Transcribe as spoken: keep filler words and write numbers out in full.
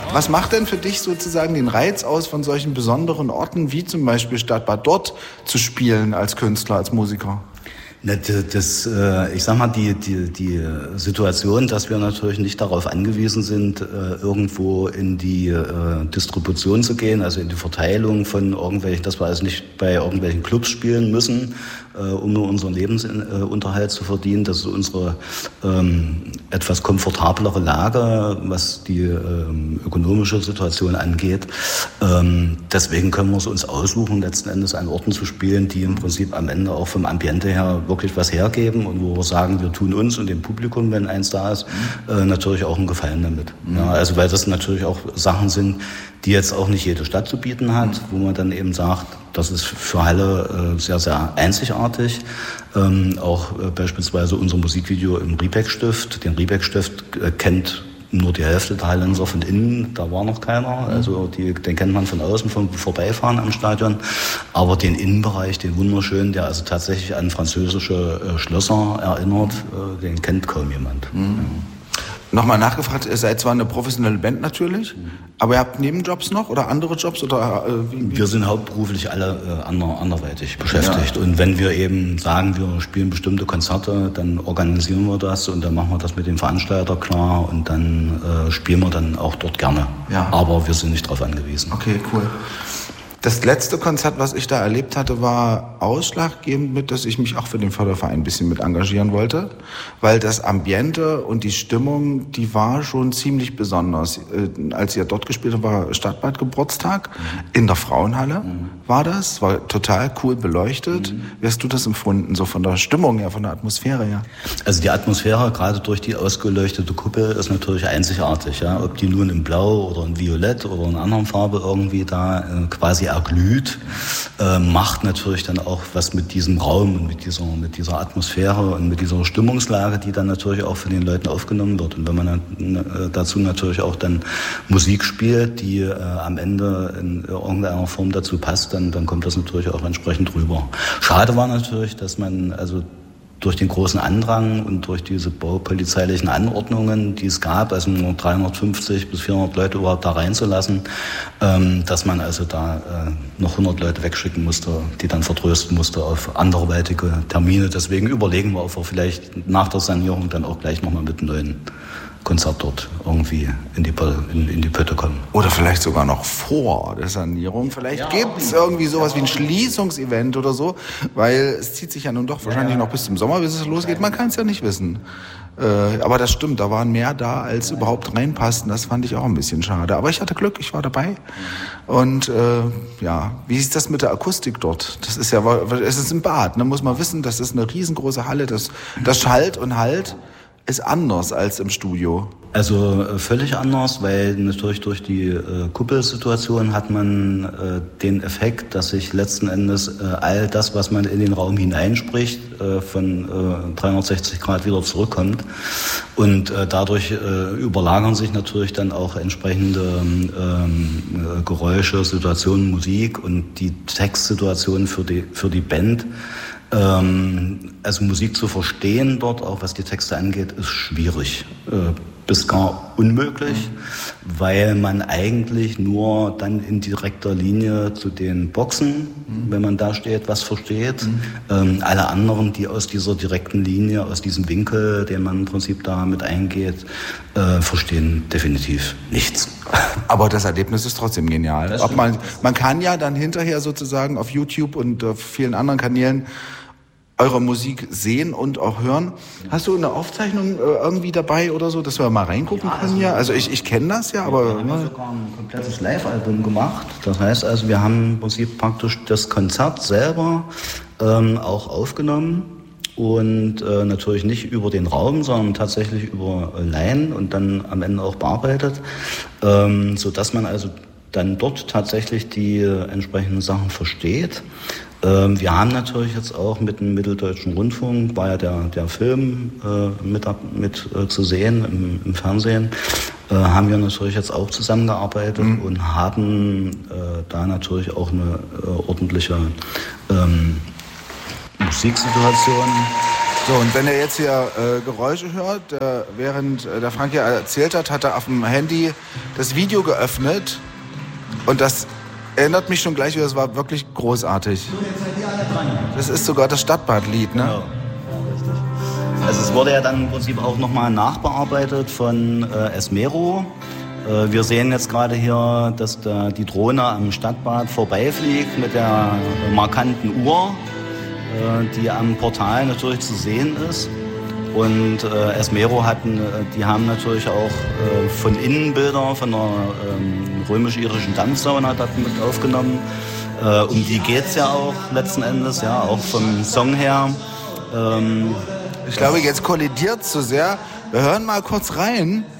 Was macht denn für dich sozusagen den Reiz aus, von solchen besonderen Orten wie zum Beispiel Stadtbad dort zu spielen als Künstler, als Musiker? Das, ich sag mal, die, die, die Situation, dass wir natürlich nicht darauf angewiesen sind, irgendwo in die Distribution zu gehen, also in die Verteilung von irgendwelchen, dass wir also nicht bei irgendwelchen Clubs spielen müssen, um nur unseren Lebensunterhalt zu verdienen. Das ist unsere ähm, etwas komfortablere Lage, was die ähm, ökonomische Situation angeht. Ähm, deswegen können wir es uns aussuchen, letzten Endes an Orten zu spielen, die im Prinzip am Ende auch vom Ambiente her wirklich was hergeben und wo wir sagen, wir tun uns und dem Publikum, wenn eins da ist, äh, natürlich auch einen Gefallen damit. Mhm. Ja, also weil das natürlich auch Sachen sind, die jetzt auch nicht jede Stadt zu bieten hat, mhm. wo man dann eben sagt, das ist für Halle äh, sehr, sehr einzigartig. Ähm, auch äh, beispielsweise unser Musikvideo im Riebeck-Stift. Den Riebeck-Stift äh, kennt nur die Hälfte der Hallenser von innen, da war noch keiner. Also die, den kennt man von außen, vom Vorbeifahren am Stadion. Aber den Innenbereich, den wunderschönen, der also tatsächlich an französische äh, Schlösser erinnert, äh, den kennt kaum jemand. Mhm. Ja. Nochmal nachgefragt, ihr seid zwar eine professionelle Band natürlich, mhm. aber ihr habt Nebenjobs noch oder andere Jobs? Oder äh, wie, wie? Wir sind hauptberuflich alle äh, ander, anderweitig beschäftigt. Ja. Und wenn wir eben sagen, wir spielen bestimmte Konzerte, dann organisieren wir das und dann machen wir das mit dem Veranstalter klar und dann äh, spielen wir dann auch dort gerne. Ja. Aber wir sind nicht darauf angewiesen. Okay, cool. Das letzte Konzert, was ich da erlebt hatte, war ausschlaggebend mit, dass ich mich auch für den Förderverein ein bisschen mit engagieren wollte, weil das Ambiente und die Stimmung, die war schon ziemlich besonders. Äh, als ihr dort gespielt habt, war Stadtbad Geburtstag, mhm. in der Frauenhalle mhm. war das, war total cool beleuchtet. Mhm. Wie hast du das empfunden, so von der Stimmung her, von der Atmosphäre her? Also die Atmosphäre, gerade durch die ausgeleuchtete Kuppel, ist natürlich einzigartig. Ja? Ob die nun in Blau oder in Violett oder in einer anderen Farbe irgendwie da äh, quasi erglüht, äh, macht natürlich dann auch was mit diesem Raum und mit dieser, mit dieser Atmosphäre und mit dieser Stimmungslage, die dann natürlich auch von den Leuten aufgenommen wird. Und wenn man dann, äh, dazu natürlich auch dann Musik spielt, die äh, am Ende in irgendeiner Form dazu passt, dann, dann kommt das natürlich auch entsprechend rüber. Schade war natürlich, dass man also durch den großen Andrang und durch diese baupolizeilichen Anordnungen, die es gab, also nur dreihundertfünfzig bis vierhundert Leute überhaupt da reinzulassen, ähm, dass man also da äh, noch hundert Leute wegschicken musste, die dann vertrösten musste auf anderweitige Termine. Deswegen überlegen wir, ob wir vielleicht nach der Sanierung dann auch gleich nochmal mit einem neuen Konzert dort irgendwie in die, in, in die Pötte kommen. Oder vielleicht sogar noch vor der Sanierung. Vielleicht ja, gibt es irgendwie sowas ja. wie ein Schließungsevent oder so, weil es zieht sich ja nun doch wahrscheinlich ja. noch bis zum Sommer, bis es losgeht. Man kann es ja nicht wissen. Äh, aber das stimmt, da waren mehr da, als überhaupt reinpassten. Das fand ich auch ein bisschen schade. Aber ich hatte Glück, ich war dabei. Und äh, ja, wie ist das mit der Akustik dort? Das ist ja, es ist ein Bad, ne? Muss man wissen, das ist eine riesengroße Halle. Das, das schallt und hallt. Ist anders als im Studio. Also äh, völlig anders, weil natürlich durch die äh, Kuppelsituation hat man äh, den Effekt, dass sich letzten Endes äh, all das, was man in den Raum hineinspricht, äh, von äh, dreihundertsechzig Grad wieder zurückkommt. Und äh, dadurch äh, überlagern sich natürlich dann auch entsprechende äh, Geräusche, Situationen, Musik und die Textsituation für die, für die Band. Also Musik zu verstehen dort, auch was die Texte angeht, ist schwierig, äh, bis gar unmöglich, mhm. weil man eigentlich nur dann in direkter Linie zu den Boxen, mhm. wenn man da steht, was versteht. Mhm. Ähm, alle anderen, die aus dieser direkten Linie, aus diesem Winkel, den man im Prinzip da mit eingeht, äh, verstehen definitiv nichts. Aber das Erlebnis ist trotzdem genial. Ob man, man kann ja dann hinterher sozusagen auf YouTube und auf vielen anderen Kanälen eure Musik sehen und auch hören. Hast du eine Aufzeichnung äh, irgendwie dabei oder so, dass wir mal reingucken ja, können? Also, ja, also ich, ich kenne das ja, aber... Wir haben ja sogar ein komplettes Live-Album gemacht. Das heißt also, wir haben im Prinzip praktisch das Konzert selber ähm, auch aufgenommen und äh, natürlich nicht über den Raum, sondern tatsächlich über Line und dann am Ende auch bearbeitet, ähm, sodass man also dann dort tatsächlich die äh, entsprechenden Sachen versteht. Ähm, wir haben natürlich jetzt auch mit dem Mitteldeutschen Rundfunk, war ja der, der Film äh, mit, mit äh, zu sehen im, im Fernsehen, äh, haben wir natürlich jetzt auch zusammengearbeitet mhm. und haben äh, da natürlich auch eine äh, ordentliche ähm, Musiksituation So, und wenn ihr jetzt hier äh, Geräusche hört, äh, während äh, der Frank ja erzählt hat, hat er auf dem Handy das Video geöffnet und das erinnert mich schon gleich wieder, das war wirklich großartig. Das ist sogar das Stadtbadlied, ne? Genau. Also es wurde ja dann im Prinzip auch nochmal nachbearbeitet von äh, Esmero. Äh, wir sehen jetzt gerade hier, dass da die Drohne am Stadtbad vorbeifliegt mit der markanten Uhr, äh, die am Portal natürlich zu sehen ist. Und äh, Esmero hatten, die haben natürlich auch äh, von innen Bilder von einer ähm, römisch-irischen Dampfsauna mit aufgenommen. Äh, um die geht's ja auch letzten Endes, ja, auch vom Song her. Ähm, ich glaube, jetzt kollidiert zu sehr. Wir hören mal kurz rein.